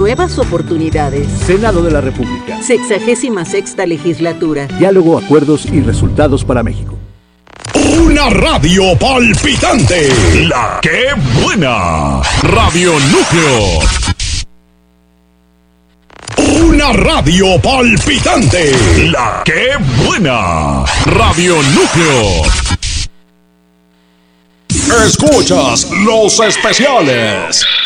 nuevas oportunidades. Senado de la República. 66ª legislatura. Diálogo, acuerdos y resultados para México. Una radio palpitante. La que buena. Radio Núcleo. Una radio palpitante. La que buena. Radio Núcleo. Escuchas los especiales.